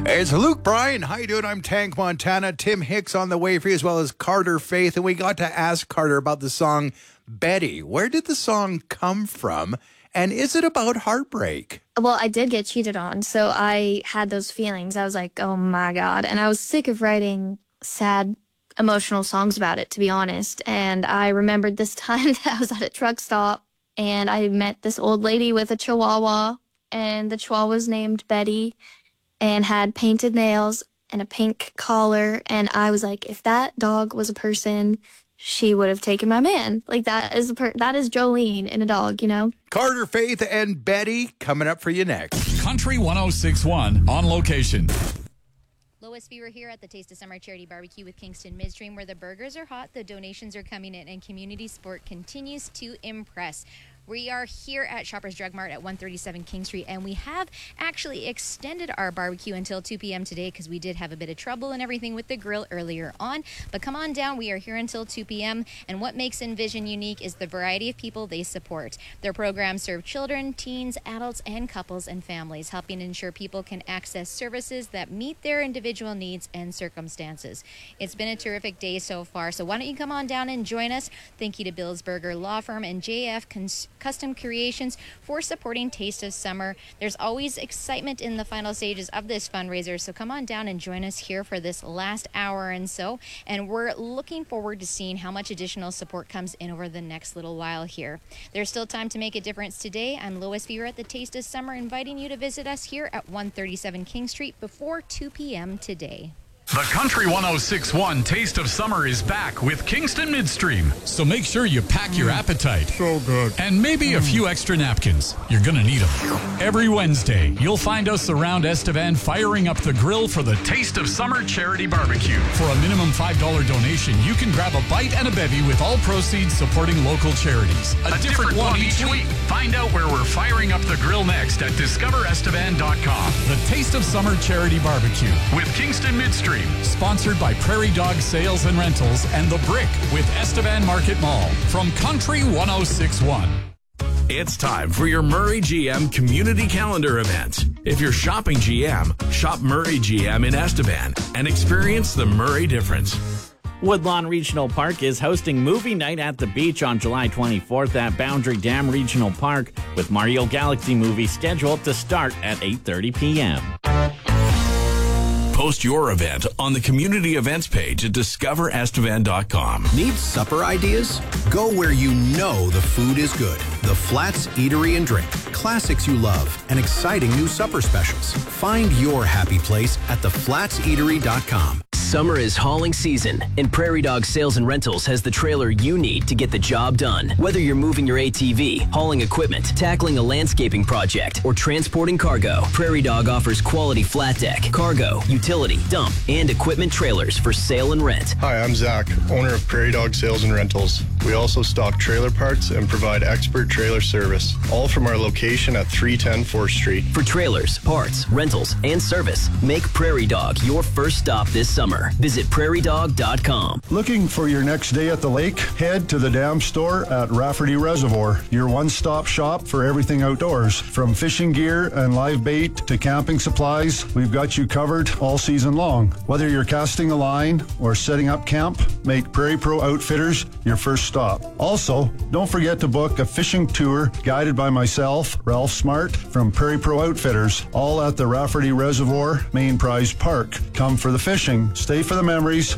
It's Luke Bryan. How you doing? I'm Tank Montana. Tim Hicks on the way for you, as well as Carter Faith. And we got to ask Carter about the song Betty. Where did the song come from? And is it about heartbreak? Well, I did get cheated on, so I had those feelings. I was like, oh my God. And I was sick of writing sad, emotional songs about it, to be honest. And I remembered this time that I was at a truck stop and I met this old lady with a chihuahua, and the chihuahua was named Betty and had painted nails and a pink collar. And I was like, if that dog was a person, she would have taken my man. Like, that is Jolene in a dog, you know? Carter Faith and Betty coming up for you next. Country 106.1 on location. Lois Fever here at the Taste of Summer Charity Barbecue with Kingston Midstream, where the burgers are hot, the donations are coming in, and community support continues to impress. We are here at Shoppers Drug Mart at 137 King Street, and we have actually extended our barbecue until 2 p.m. today because we did have a bit of trouble and everything with the grill earlier on. But come on down. We are here until 2 p.m., and what makes Envision unique is the variety of people they support. Their programs serve children, teens, adults, and couples and families, helping ensure people can access services that meet their individual needs and circumstances. It's been a terrific day so far, so why don't you come on down and join us. Thank you to Bill's Burger Law Firm and JF Custom Creations for supporting Taste of Summer. There's always excitement in the final stages of this fundraiser, so come on down and join us here for this last hour and so. And we're looking forward to seeing how much additional support comes in over the next little while here. There's still time to make a difference today. I'm Lois Fever at the Taste of Summer, inviting you to visit us here at 137 King Street before 2 p.m. today. The Country 106.1 Taste of Summer is back with Kingston Midstream. So make sure you pack your appetite. So good. And maybe a few extra napkins. You're going to need them. Every Wednesday, you'll find us around Estevan firing up the grill for the Taste of Summer Charity Barbecue. For a minimum $5 donation, you can grab a bite and a bevy with all proceeds supporting local charities. A different one each week. Find out where we're firing up the grill next at discoverestevan.com. The Taste of Summer Charity Barbecue with Kingston Midstream. Sponsored by Prairie Dog Sales and Rentals and The Brick with Estevan Market Mall from Country 106.1. It's time for your Murray GM community calendar event. If you're shopping GM, shop Murray GM in Estevan and experience the Murray difference. Woodlawn Regional Park is hosting Movie Night at the Beach on July 24th at Boundary Dam Regional Park, with Mario Galaxy movie scheduled to start at 8:30 p.m. Post your event on the community events page at discoverestevan.com. Need supper ideas? Go where you know the food is good. The Flats Eatery and Drink. Classics you love and exciting new supper specials. Find your happy place at theflatseatery.com. Summer is hauling season, and Prairie Dog Sales and Rentals has the trailer you need to get the job done. Whether you're moving your ATV, hauling equipment, tackling a landscaping project, or transporting cargo, Prairie Dog offers quality flat deck, cargo, utility, dump, and equipment trailers for sale and rent. Hi, I'm Zach, owner of Prairie Dog Sales and Rentals. We also stock trailer parts and provide expert trailer service, all from our location at 310 4th Street. For trailers, parts, rentals, and service, make Prairie Dog your first stop this summer. Visit prairiedog.com. Looking for your next day at the lake? Head to the Dam Store at Rafferty Reservoir, your one-stop shop for everything outdoors. From fishing gear and live bait to camping supplies, we've got you covered all season long. Whether you're casting a line or setting up camp, make Prairie Pro Outfitters your first stop. Also, don't forget to book a fishing tour guided by myself, Ralph Smart, from Prairie Pro Outfitters, all at the Rafferty Reservoir Main Prize Park. Come for the fishing, stay for the memories,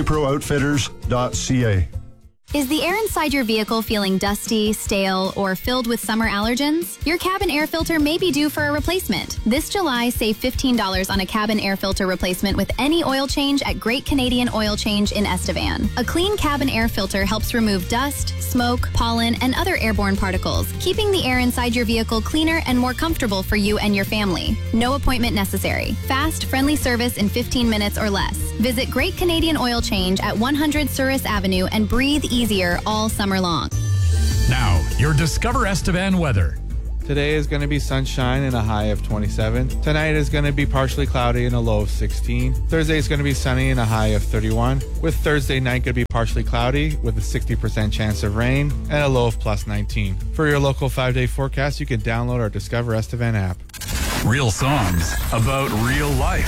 prairieprooutfitters.ca. Is the air inside your vehicle feeling dusty, stale, or filled with summer allergens? Your cabin air filter may be due for a replacement. This July, save $15 on a cabin air filter replacement with any oil change at Great Canadian Oil Change in Estevan. A clean cabin air filter helps remove dust, smoke, pollen, and other airborne particles, keeping the air inside your vehicle cleaner and more comfortable for you and your family. No appointment necessary. Fast, friendly service in 15 minutes or less. Visit Great Canadian Oil Change at 100 Souris Avenue and breathe easier all summer long. Now, your Discover Estevan weather. Today is going to be sunshine and a high of 27. Tonight is going to be partially cloudy and a low of 16. Thursday is going to be sunny and a high of 31. With Thursday night going to be partially cloudy with a 60% chance of rain and a low of plus 19. For your local 5-day forecast, you can download our Discover Estevan app. Real songs about real life.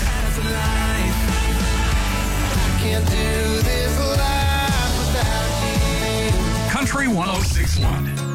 Can't do this life without you. Country 106.1.